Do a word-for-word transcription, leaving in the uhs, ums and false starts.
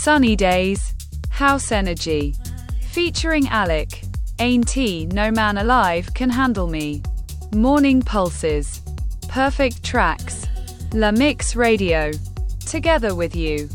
Sunny Days, House Energy. Featuring Alec. Ain't he, no man alive can handle me. Morning Pulses. Perfect Tracks. La Mix Radio. Together with you.